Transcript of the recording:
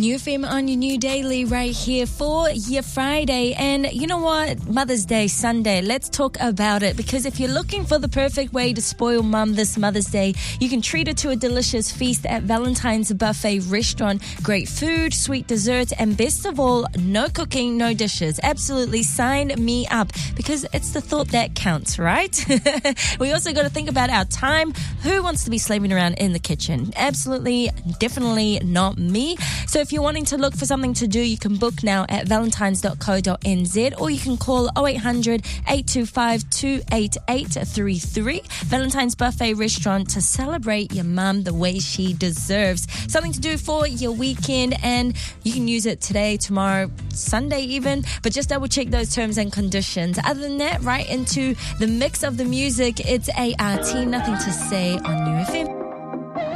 New FM on your new daily right here for your Friday. And you know what? Mother's Day, Sunday. Let's talk about it. Because if you're looking for the perfect way to spoil mum this Mother's Day, you can treat her to a delicious feast at Valentine's Buffet Restaurant. Great food, sweet desserts, and best of all, no cooking, no dishes. Absolutely sign me up. Because it's the thought that counts, right? We also got to think about our time. Who wants to be slaving around in the kitchen? Absolutely, definitely not me. So if you're wanting to look for something to do, you can book now at valentines.co.nz or you can call 0800 825 28833. Valentine's Buffet Restaurant to celebrate your mum the way she deserves. Something to do for your weekend, and you can use it today, tomorrow, Sunday even, but just double check those terms and conditions. Other than that, right into the mix of the music. It's ART, Nothing to Say on New FM.